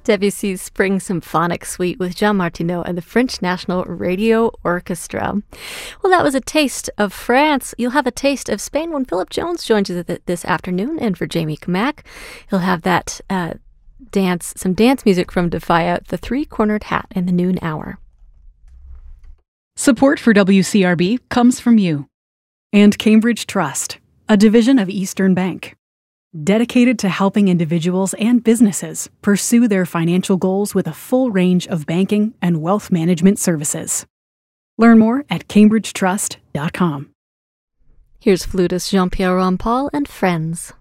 Debussy's Spring Symphonic Suite with Jean Martineau and the French National Radio Orchestra. Well, that was a taste of France. You'll have a taste of Spain when Philip Jones joins you this afternoon. And for Jamie Kamak, he'll have that some dance music from Defia, The Three-Cornered Hat, in the noon hour. Support for WCRB comes from you and Cambridge Trust, a division of Eastern Bank, dedicated to helping individuals and businesses pursue their financial goals with a full range of banking and wealth management services. Learn more at cambridgetrust.com. Here's flutist Jean-Pierre Rampal and Friends.